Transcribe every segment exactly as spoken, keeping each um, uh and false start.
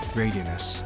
Radiance.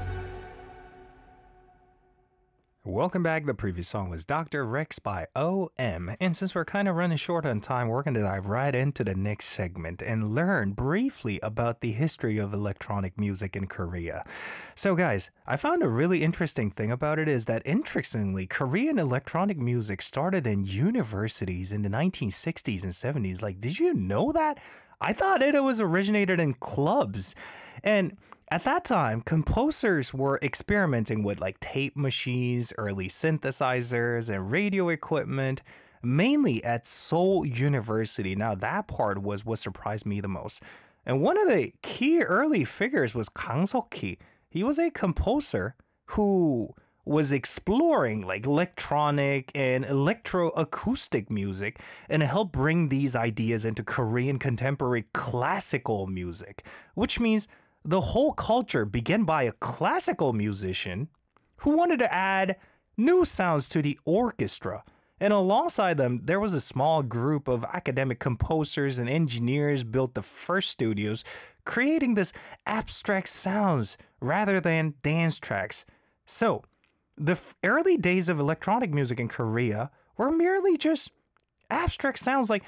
Welcome back. The previous song was Doctor Rex by O M. And since we're kind of running short on time, we're going to dive right into the next segment and learn briefly about the history of electronic music in Korea. So guys, I found a really interesting thing about it is that interestingly, Korean electronic music started in universities in the nineteen sixties and seventies. Like, did you know that? I thought it was originated in clubs. And at that time, composers were experimenting with like tape machines, early synthesizers, and radio equipment, mainly at Seoul University. Now, that part was what surprised me the most. And one of the key early figures was Kang Seok-hee. He was a composer who was exploring like electronic and electroacoustic music and helped bring these ideas into Korean contemporary classical music, which means the whole culture began by a classical musician who wanted to add new sounds to the orchestra. And alongside them, there was a small group of academic composers and engineers built the first studios, creating this abstract sounds rather than dance tracks. So, the early days of electronic music in Korea were merely just abstract sounds like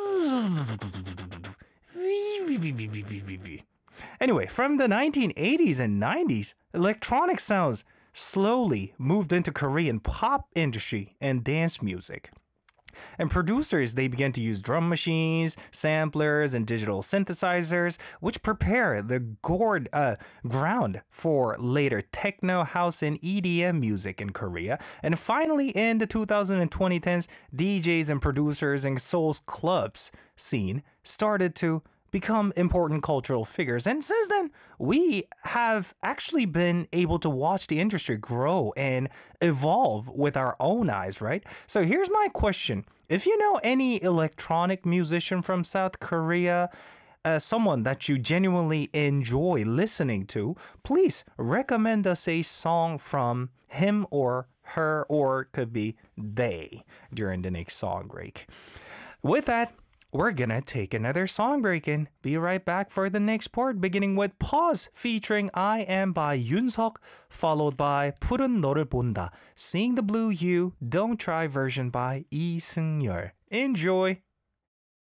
Anyway, from the nineteen eighties and nineties, electronic sounds slowly moved into Korean pop industry and dance music. And producers, they began to use drum machines, samplers, and digital synthesizers, which prepare the gourd, uh, ground for later techno, house, and E D M music in Korea. And finally, in the two thousand and twenty tens, D Js and producers in Seoul's clubs scene started to become important cultural figures. And since then, we have actually been able to watch the industry grow and evolve with our own eyes, right? So here's my question. If you know any electronic musician from South Korea, uh, someone that you genuinely enjoy listening to, please recommend us a song from him or her, or it could be they, during the next song break. With that, we're gonna take another song break and be right back for the next part, beginning with Pause featuring I Am by Yoonseok, followed by 푸른 너를 본다, Seeing the Blue You, Don't Try version by Lee Seung-yeol. Enjoy!